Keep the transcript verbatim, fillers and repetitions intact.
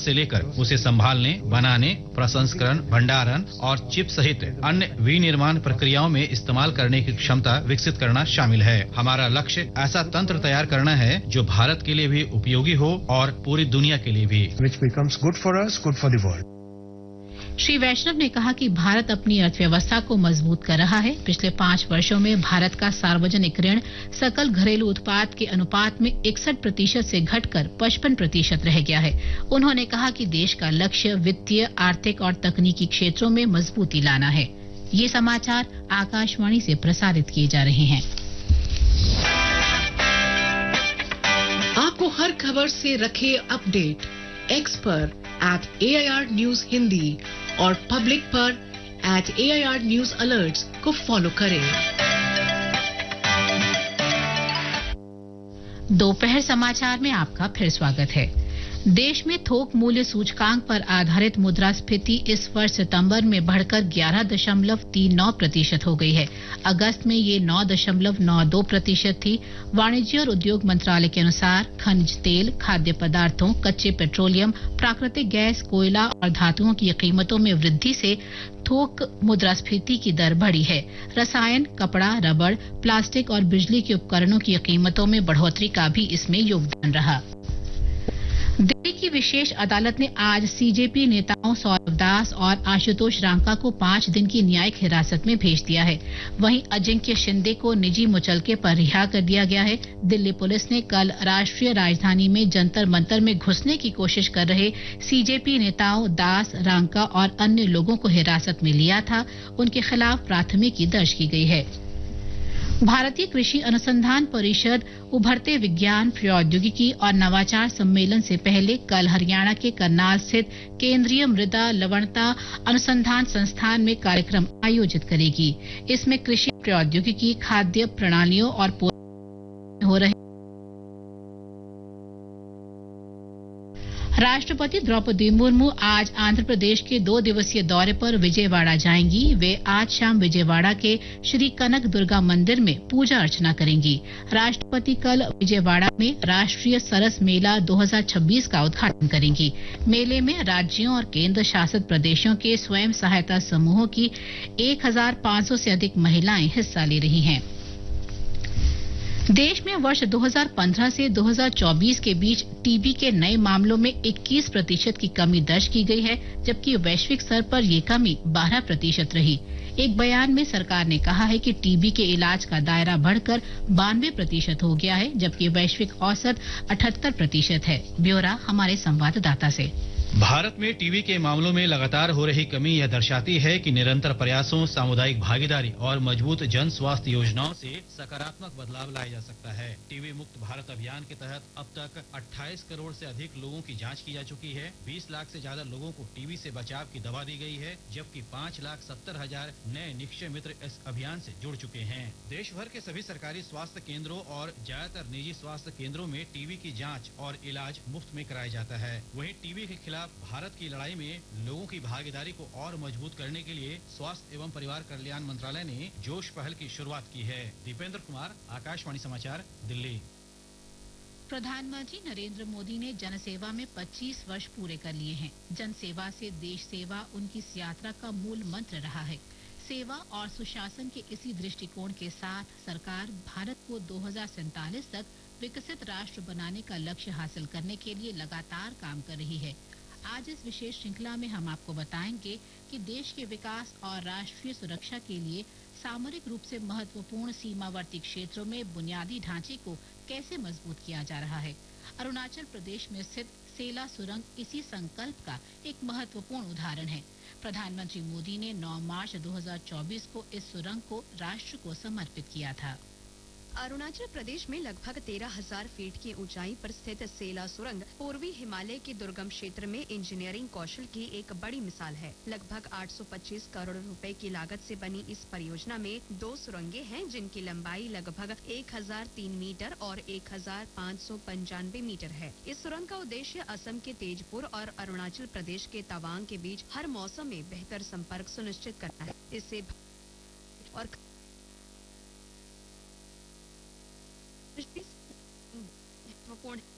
से लेकर उसे संभालने, बनाने, प्रसंस्करण, भंडारण और चिप सहित अन्य विनिर्माण प्रक्रियाओं में इस्तेमाल करने की क्षमता विकसित करना शामिल है। हमारा लक्ष्य ऐसा तंत्र तैयार करना है जो भारत के लिए भी उपयोगी हो और पूरी दुनिया के लिए भी। Which becomes good for us, good for the world. Shri वैष्णव ने कहा कि भारत अपनी अर्थव्यवस्था को मजबूत कर रहा है। पिछले पांच वर्षों में भारत का सार्वजनिक ऋण सकल घरेलू उत्पाद के अनुपात में इकसठ प्रतिशत से घटकर पचपन प्रतिशत रह गया है। उन्होंने कहा कि देश का लक्ष्य वित्तीय, आर्थिक और तकनीकी क्षेत्रों में मजबूती लाना है। ये समाचार आकाशवाणी से प्रसारित किए जा रहे हैं। आपको हर खबर से रखे अपडेट एक्स पर eight A I R news Hindi और पब्लिक पर eight A I R news alerts को फॉलो करें। दोपहर समाचार में आपका फिर स्वागत है। देश में थोक मूल्य सूचकांक पर आधारित मुद्रास्फीति इस वर्ष सितंबर में बढ़कर ग्यारह दशमलव तीन नौ प्रतिशत हो गई है। अगस्त में ये नौ दशमलव नौ दो प्रतिशत थी। वाणिज्य और उद्योग मंत्रालय के अनुसार खनिज तेल, खाद्य पदार्थों, कच्चे पेट्रोलियम, प्राकृतिक गैस, कोयला और धातुओं की कीमतों में वृद्धि से थोक मुद्रास्फीति की दर बढ़ी है। रसायन, कपड़ा, रबड़, प्लास्टिक और बिजली के उपकरणों की कीमतों में बढ़ोतरी का भी इसमें योगदान रहा। दिल्ली की विशेष अदालत ने आज सी जे पी नेताओं सौरभ दास और आशुतोष रांका को पांच दिन की न्यायिक हिरासत में भेज दिया है। वहीं अजिंक्य शिंदे को निजी मुचलके पर रिहा कर दिया गया है। दिल्ली पुलिस ने कल राष्ट्रीय राजधानी में जंतर मंतर में घुसने की कोशिश कर रहे सी जे पी नेताओं दास, रांका और अन्य लोगों को हिरासत में लिया था। उनके खिलाफ प्राथमिकी दर्ज की गई है। भारतीय कृषि अनुसंधान परिषद उभरते विज्ञान, प्रौद्योगिकी और नवाचार सम्मेलन से पहले कल हरियाणा के करनाल स्थित केंद्रीय मृदा लवणता अनुसंधान संस्थान में कार्यक्रम आयोजित करेगी। इसमें कृषि प्रौद्योगिकी, खाद्य प्रणालियों और पोषण हो रहे राष्ट्रपति द्रौपदी मुर्मू आज आंध्र प्रदेश के दो दिवसीय दौरे पर विजयवाड़ा जाएंगी। वे आज शाम विजयवाड़ा के श्री कनक दुर्गा मंदिर में पूजा अर्चना करेंगी। राष्ट्रपति कल विजयवाड़ा में राष्ट्रीय सरस मेला दो हज़ार छब्बीस का उद्घाटन करेंगी। मेले में राज्यों और केंद्र शासित प्रदेशों के स्वयं सहायता समूहों की एक हज़ार पाँच सौ से अधिक महिलाएं हिस्सा ले रही हैं। देश में वर्ष दो हज़ार पंद्रह से दो हज़ार चौबीस के बीच टीबी के नए मामलों में इक्कीस प्रतिशत की कमी दर्ज की गई है, जबकि वैश्विक स्तर पर ये कमी बारह प्रतिशत रही। एक बयान में सरकार ने कहा है कि टीबी के इलाज का दायरा बढ़कर बानवे प्रतिशत हो गया है, जबकि वैश्विक औसत अठहत्तर प्रतिशत है। ब्यौरा हमारे संवाददाता से। भारत में टीबी के मामलों में लगातार हो रही कमी यह दर्शाती है कि निरंतर प्रयासों, सामुदायिक भागीदारी और मजबूत जन स्वास्थ्य योजनाओं से सकारात्मक बदलाव लाया जा सकता है। टीबी मुक्त भारत अभियान के तहत अब तक अट्ठाईस करोड़ से अधिक लोगों की जांच की जा चुकी है। बीस लाख से ज्यादा लोगों को टीबी से बचाव की दवा दी गई है, जबकि पाँच लाख सत्तर हजार नए निक्षय मित्र इस अभियान से जुड़ चुके हैं। देश भर के सभी सरकारी स्वास्थ्य केंद्रों और ज्यादातर निजी स्वास्थ्य केंद्रों में टीबी की जाँच और इलाज मुफ्त में कराया जाता है। वहीं टीबी के खिलाफ भारत की लड़ाई में लोगों की भागीदारी को और मजबूत करने के लिए स्वास्थ्य एवं परिवार कल्याण मंत्रालय ने जोश पहल की शुरुआत की है। दीपेंद्र कुमार, आकाशवाणी समाचार, दिल्ली। प्रधानमंत्री नरेंद्र मोदी ने जनसेवा में पच्चीस वर्ष पूरे कर लिए हैं। जनसेवा से देश सेवा उनकी इस यात्रा का मूल मंत्र रहा है। सेवा और सुशासन के इसी दृष्टिकोण के साथ सरकार भारत को दो हज़ार सैंतालीस तक विकसित राष्ट्र बनाने का लक्ष्य हासिल करने के लिए लगातार काम कर रही है। आज इस विशेष श्रृंखला में हम आपको बताएंगे कि देश के विकास और राष्ट्रीय सुरक्षा के लिए सामरिक रूप से महत्वपूर्ण सीमावर्ती क्षेत्रों में बुनियादी ढांचे को कैसे मजबूत किया जा रहा है। अरुणाचल प्रदेश में स्थित सेला सुरंग इसी संकल्प का एक महत्वपूर्ण उदाहरण है। प्रधानमंत्री मोदी ने नौ मार्च दो हज़ार चौबीस को इस सुरंग को राष्ट्र को समर्पित किया था। अरुणाचल प्रदेश में लगभग तेरह हज़ार फीट की ऊंचाई पर स्थित सेला सुरंग पूर्वी हिमालय के दुर्गम क्षेत्र में इंजीनियरिंग कौशल की एक बड़ी मिसाल है। लगभग आठ सौ पच्चीस करोड़ रुपए की लागत से बनी इस परियोजना में दो सुरंगें हैं, जिनकी लंबाई लगभग एक हज़ार तीन मीटर और एक हज़ार पाँच सौ पंचानवे मीटर है। इस सुरंग का उद्देश्य असम के तेजपुर और अरुणाचल प्रदेश के तवांग के बीच हर मौसम में बेहतर संपर्क सुनिश्चित करना है। इससे और महत्वपूर्ण